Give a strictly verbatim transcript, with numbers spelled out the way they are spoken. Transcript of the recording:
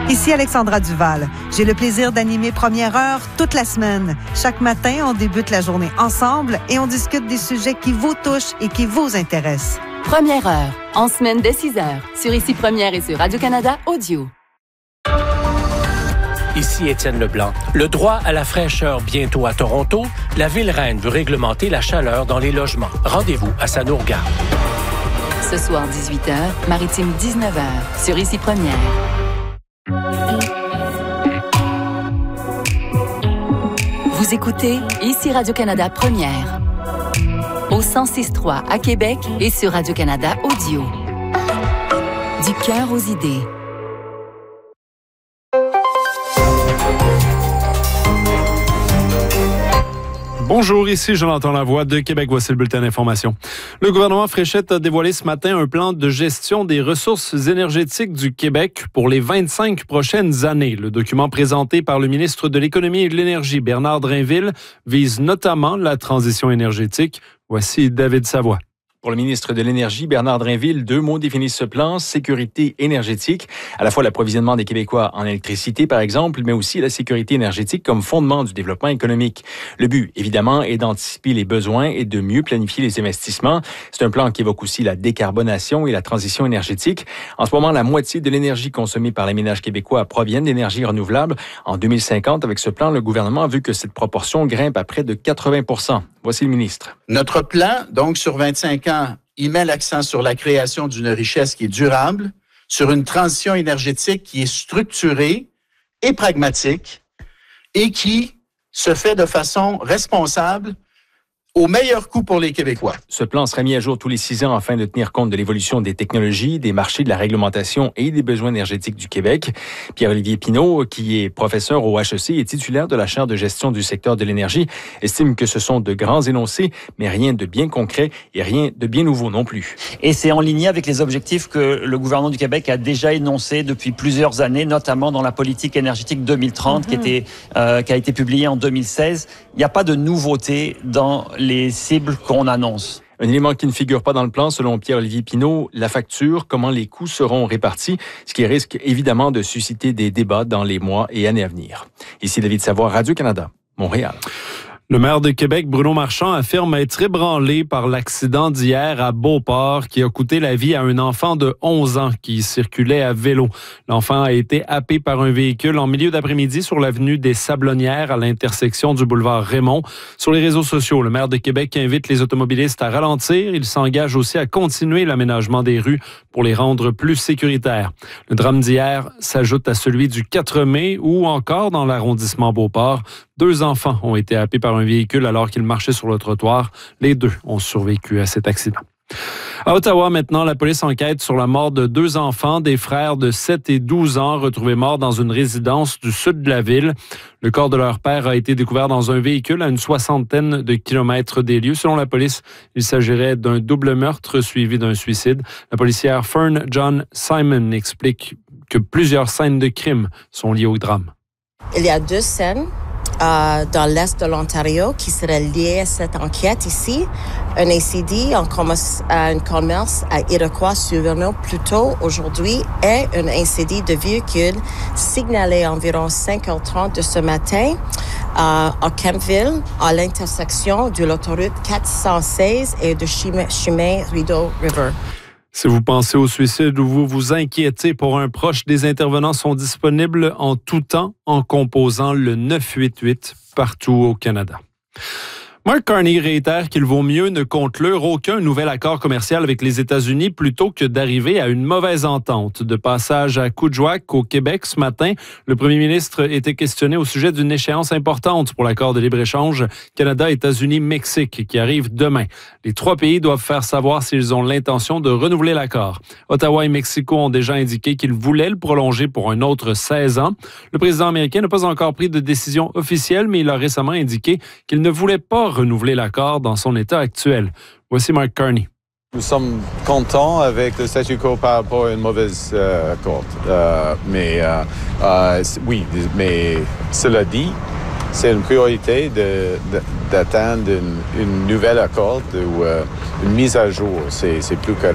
Ici Alexandra Duval. J'ai le plaisir d'animer Première Heure toute la semaine. Chaque matin, on débute la journée ensemble et on discute des sujets qui vous touchent et qui vous intéressent. Première Heure, en semaine dès six heures, sur Ici Première et sur Radio-Canada Audio. Ici Étienne Leblanc. Le droit à la fraîcheur bientôt à Toronto, la ville-reine veut réglementer la chaleur dans les logements. Rendez-vous à Sanourga. Ce soir, dix-huit heures, Maritime dix-neuf heures, sur Ici Première. Vous écoutez Ici Radio-Canada Première. Au cent six trois à Québec et sur Radio-Canada Audio. Du cœur aux idées. Bonjour, ici Jonathan Lavoie de Québec. Voici le bulletin d'information. Le gouvernement Fréchette a dévoilé ce matin un plan de gestion des ressources énergétiques du Québec pour les vingt-cinq prochaines années. Le document présenté par le ministre de l'Économie et de l'Énergie, Bernard Drainville, vise notamment la transition énergétique. Voici David Savoie. Pour le ministre de l'Énergie, Bernard Drainville, deux mots définissent ce plan: sécurité énergétique, à la fois l'approvisionnement des Québécois en électricité, par exemple, mais aussi la sécurité énergétique comme fondement du développement économique. Le but, évidemment, est d'anticiper les besoins et de mieux planifier les investissements. C'est un plan qui évoque aussi la décarbonation et la transition énergétique. En ce moment, la moitié de l'énergie consommée par les ménages québécois provient d'énergie renouvelable. En deux mille cinquante, avec ce plan, le gouvernement a vu que cette proportion grimpe à près de quatre-vingts pour cent. Voici le ministre. Notre plan, donc, sur vingt-cinq ans, il met l'accent sur la création d'une richesse qui est durable, sur une transition énergétique qui est structurée et pragmatique et qui se fait de façon responsable au meilleur coût pour les Québécois. Ce plan sera mis à jour tous les six ans afin de tenir compte de l'évolution des technologies, des marchés, de la réglementation et des besoins énergétiques du Québec. Pierre-Olivier Pinault, qui est professeur au H E C et titulaire de la chaire de gestion du secteur de l'énergie, estime que ce sont de grands énoncés, mais rien de bien concret et rien de bien nouveau non plus. Et c'est en ligne avec les objectifs que le gouvernement du Québec a déjà énoncés depuis plusieurs années, notamment dans la politique énergétique deux mille trente, mm-hmm. qui, était, euh, qui a été publiée en deux mille seize. Il n'y a pas de nouveauté dans les cibles qu'on annonce. Un élément qui ne figure pas dans le plan, selon Pierre-Olivier Pinault, la facture, comment les coûts seront répartis, ce qui risque évidemment de susciter des débats dans les mois et années à venir. Ici David Savoie, Radio-Canada, Montréal. Le maire de Québec, Bruno Marchand, affirme être ébranlé par l'accident d'hier à Beauport qui a coûté la vie à un enfant de onze ans qui circulait à vélo. L'enfant a été happé par un véhicule en milieu d'après-midi sur l'avenue des Sablonnières à l'intersection du boulevard Raymond. Sur les réseaux sociaux, le maire de Québec invite les automobilistes à ralentir. Il s'engage aussi à continuer l'aménagement des rues pour les rendre plus sécuritaires. Le drame d'hier s'ajoute à celui du quatre mai où, encore dans l'arrondissement Beauport, deux enfants ont été happés par un véhicule alors qu'ils marchaient sur le trottoir. Les deux ont survécu à cet accident. À Ottawa, maintenant, la police enquête sur la mort de deux enfants, des frères de sept et douze ans, retrouvés morts dans une résidence du sud de la ville. Le corps de leur père a été découvert dans un véhicule à une soixantaine de kilomètres des lieux. Selon la police, il s'agirait d'un double meurtre suivi d'un suicide. La policière Fern John Simon explique que plusieurs scènes de crime sont liées au drame. Il y a deux scènes Euh, dans l'est de l'Ontario qui serait lié à cette enquête ici. Un A C D en commerce, un commerce à Iroquois Souverain plus tôt aujourd'hui et un A C D de véhicule signalé à environ cinq heures trente de ce matin euh, à Kempville, à l'intersection de l'autoroute quatre cent seize et de chemin, chemin Rideau River. Si vous pensez au suicide ou vous vous inquiétez pour un proche, des intervenants sont disponibles en tout temps en composant le neuf huit huit partout au Canada. Mark Carney réitère qu'il vaut mieux ne conclure aucun nouvel accord commercial avec les États-Unis plutôt que d'arriver à une mauvaise entente. De passage à Coudjouac au Québec ce matin, le premier ministre était questionné au sujet d'une échéance importante pour l'accord de libre-échange Canada-États-Unis-Mexique qui arrive demain. Les trois pays doivent faire savoir s'ils ont l'intention de renouveler l'accord. Ottawa et Mexico ont déjà indiqué qu'ils voulaient le prolonger pour un autre seize ans. Le président américain n'a pas encore pris de décision officielle, mais il a récemment indiqué qu'il ne voulait pas renouveler l'accord dans son état actuel. Voici Mark Carney. Nous sommes contents avec le statu quo par rapport à une mauvaise euh, accord. Euh, mais euh, euh, oui, mais cela dit, c'est une priorité de, de, d'atteindre une, une nouvelle accord ou euh, une mise à jour. C'est, c'est plus correct.